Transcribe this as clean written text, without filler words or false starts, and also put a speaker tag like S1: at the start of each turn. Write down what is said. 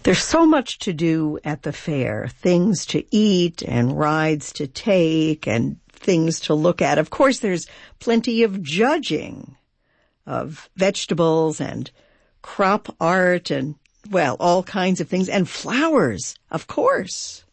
S1: There's so much to do at the fair, things to eat and rides to take and things to look at. Of course, there's plenty of judging of vegetables and crop art and, well, all kinds of things. And flowers, of course.